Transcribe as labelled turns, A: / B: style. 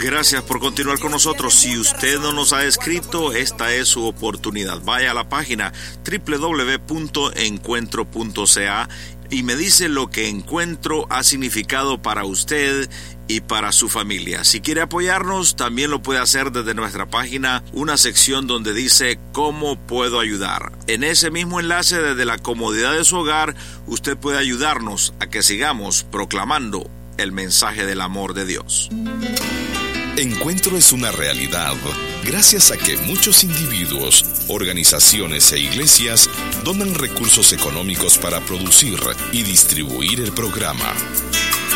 A: Gracias por continuar con nosotros. Si usted no nos ha escrito, esta es su oportunidad. Vaya a la página www.encuentro.ca y me dice lo que Encuentro ha significado para usted y para su familia. Si quiere apoyarnos, también lo puede hacer desde nuestra página, una sección donde dice ¿cómo puedo ayudar? En ese mismo enlace, desde la comodidad de su hogar, usted puede ayudarnos a que sigamos proclamando el mensaje del amor de Dios.
B: Encuentro es una realidad gracias a que muchos individuos, organizaciones e iglesias donan recursos económicos para producir y distribuir el programa.